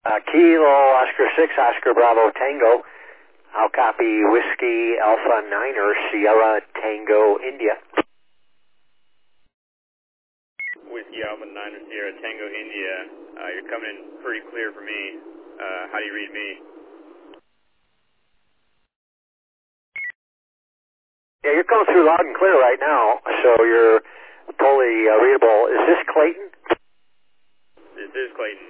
Kilo Oscar 6, Oscar Bravo Tango. I'll copy Whiskey Alpha Niner, Sierra Tango, India. Whiskey Alpha Niner, Sierra Tango, India. You're coming in pretty clear for me. How do you read me? Yeah, you're coming through loud and clear right now, so you're totally readable. Is this Clayton? This is Clayton.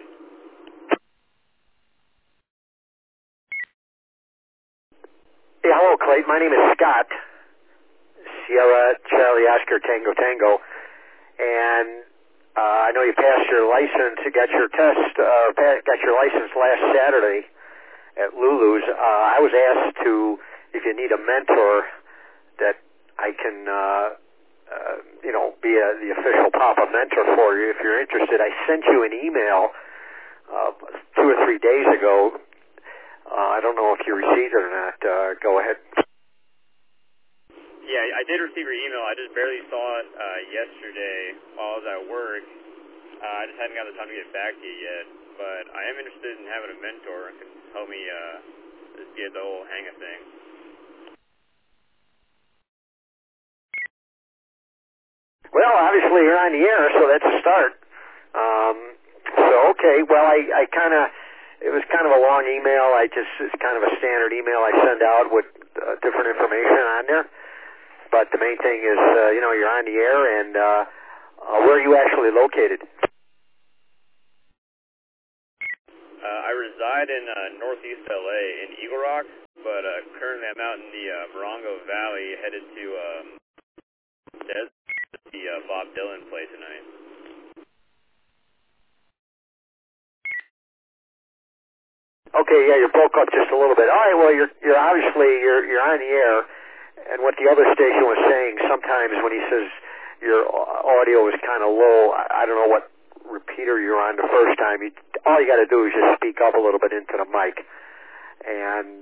Yeah, hello, Clayton. My name is Scott. Sierra Charlie Oscar Tango Tango. And I know you passed your license, you got your test, got your license last Saturday at Lulu's. I was asked to, if you need a mentor, that I can, be the official Papa mentor for you if you're interested. I sent you an email 2 or 3 days ago. I don't know if you received it or not. Go ahead. Yeah, I did receive your email. I just barely saw it yesterday while I was at work. I just hadn't got the time to get back to you yet. But I am interested in having a mentor who can help me just get the whole hang of things. Well, obviously you're on the air, so that's a start. Okay, well, I kind of, it was kind of a long email. It's kind of a standard email I send out with different information on there. But the main thing is, you're on the air, and where are you actually located? I reside in northeast LA in Eagle Rock, but currently I'm out in the Morongo Valley, headed to the Bob Dylan play tonight. Okay, yeah, you broke up just a little bit. All right, well, you're obviously you're on the air, and what the other station was saying, sometimes when he says your audio is kind of low, I don't know what repeater you're on the first time. All you got to do is just speak up a little bit into the mic. And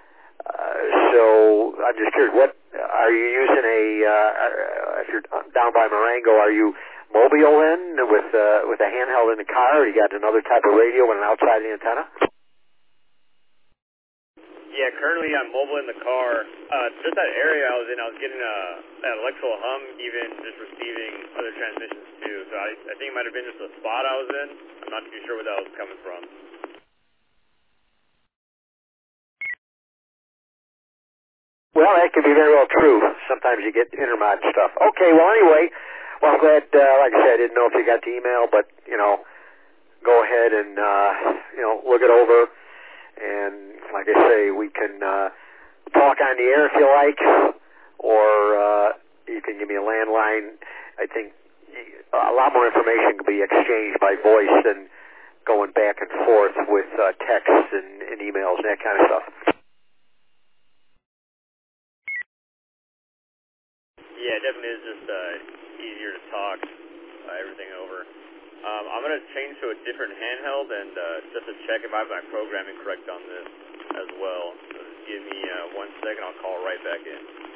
so I'm just curious, what are you using if you're down by Marengo, are you mobile in with a handheld in the car, or you got another type of radio and an outside antenna? Yeah, currently I'm mobile in the car. Just that area I was in, I was getting an electrical hum, even just receiving other transmissions too. So I think it might have been just the spot I was in. I'm not too sure where that was coming from. Well, that could be very well true. Sometimes you get intermod stuff. Okay, well, anyway, I'm glad, like I said, I didn't know if you got the email, but, go ahead and, look it over. And like I say, we can talk on the air if you like, or you can give me a landline. I think a lot more information can be exchanged by voice than going back and forth with texts and emails and that kind of stuff. Yeah, it definitely is just easier to talk everything over. I'm going to change to a different handheld and just to check if I have my programming correct on this as well. So just give me 1 second, I'll call right back in.